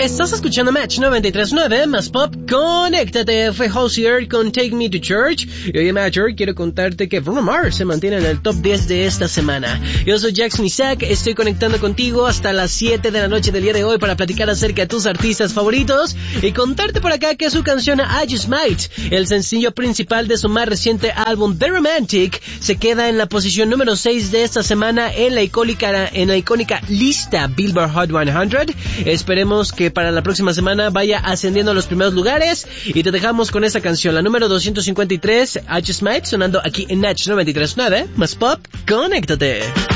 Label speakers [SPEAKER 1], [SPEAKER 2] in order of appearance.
[SPEAKER 1] Estás escuchando Match 93.9 más pop. Conéctate, fue Hozier con Take Me to Church. Y hoy en Matcher quiero contarte que Bruno Mars se mantiene en el top 10 de esta semana. Yo soy Jax Misak, estoy conectando contigo hasta las 7 de la noche del día de hoy para platicar acerca de tus artistas favoritos y contarte por acá que su canción I Just Might, el sencillo principal de su más reciente álbum The Romantic, se queda en la posición número 6 de esta semana en la icónica lista Billboard Hot 100. Esperemos que para la próxima semana vaya ascendiendo a los primeros lugares y te dejamos con esta canción, la número 253, I Just Might, sonando aquí en Natch 93.9, más pop, conéctate.